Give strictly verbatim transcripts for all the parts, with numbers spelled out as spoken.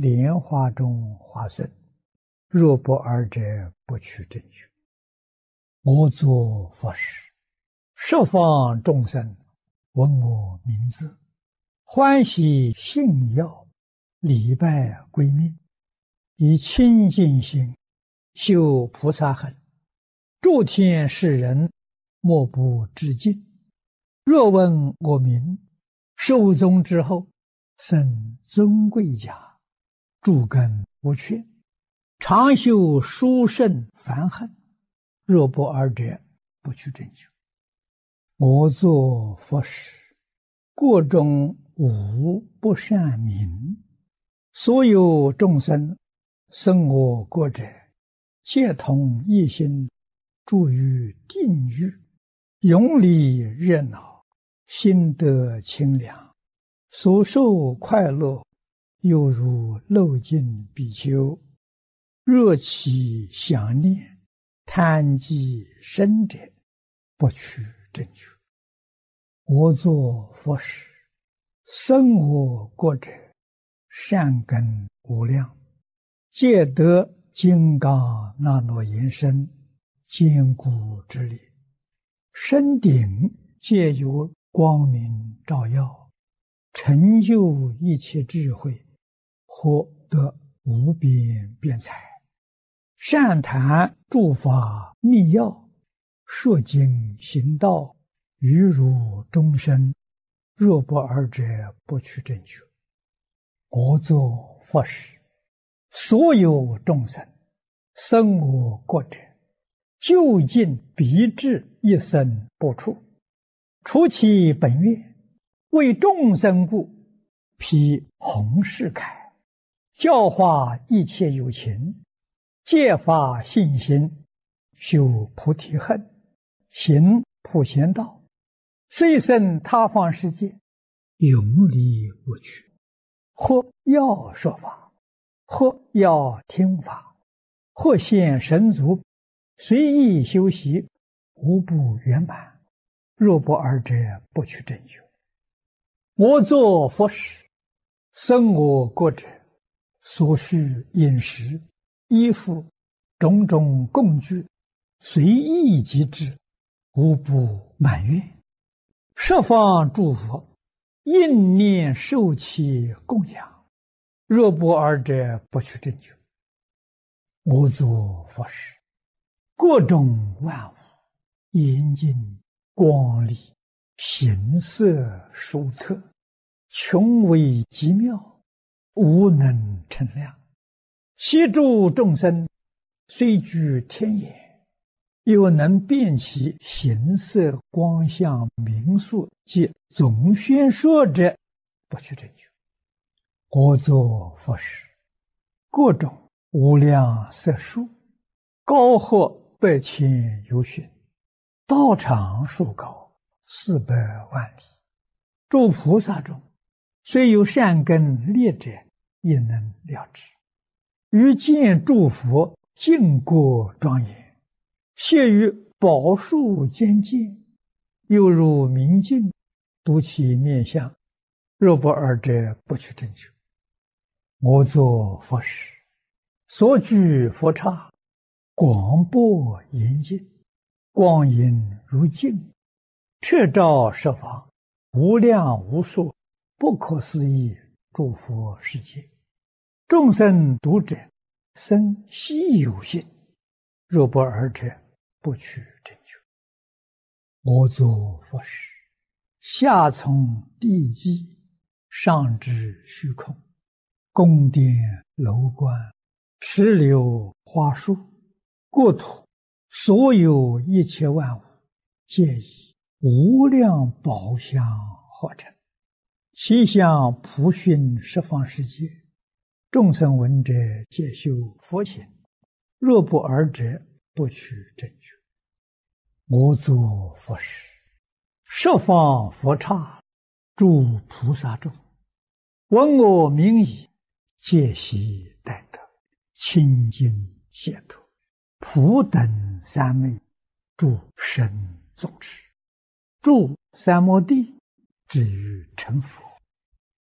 莲花中花生，若不尔者，不取正觉。我作佛时，十方众生闻我名字，欢喜信要，礼拜归命，以清净心修菩萨行，诸天世人莫不致敬。若闻我名，寿终之后，生尊贵家，诸根无缺，常修殊胜梵行，若不尔者，不取正觉。我作佛时，国中无不善名，所有众生生我国者，皆同一心，住于定狱，永离热闹，心得清凉，所受快乐，犹如漏尽比丘，若其想念，贪积生者，不取正觉。我作佛时，生我国者，善根无量，皆得金刚那罗延伸，坚固之力，身顶皆有光明照耀，成就一切智慧，获得无边辩才，善谈诸法密要，说经行道，于如终身，若不尔者，不取正觉。我作佛时，所有众生生我国者，究竟必至一生不处，除其本愿，为众生故，披弘誓铠，教化一切有情，戒发信心，修菩提恨，行普贤道，虽生他方世界，永离无趣。或要说法，或要听法，或现神足，随意修习，无不圆满。若不尔者，不取正觉。我作佛时，生我国者，所需饮食、衣服、种种供具，随意即至，无不满愿。十方诸佛应念受其供养，若不尔者，不取正觉。我作佛时，各种万物严净光丽，形色殊特，穷微极妙，无能称量。其诸众生虽居天眼，又能辨其形色光相名数及总宣说者，不取正觉。我作佛时，各种无量色数，高或百千由旬，道场数高，四百万里。诸菩萨中，虽有善根劣者，也能了知。于见诸佛净国庄严，谢于宝树间见，犹如明镜，睹其面相，若不尔者，不取正觉。我作佛时，所居佛刹，广博严净，光影如镜，彻照十方，无量无数，不可思议诸佛世界。众生读者，生希有信，若不尔者，不取正觉。我作佛时，下从地基，上至虚空，宫殿楼观，池流花树，国土，所有一切万物，皆以无量宝相化成，其相普熏十方世界，众生闻者，皆修佛行，若不尔者，不取正觉。我作佛时，十方佛刹，诸菩萨众，闻我名已，皆悉待得，清净解脱，普等三昧，诸神宗持，诸三摩地，至于成佛。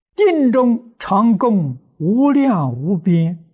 定中常供无量无边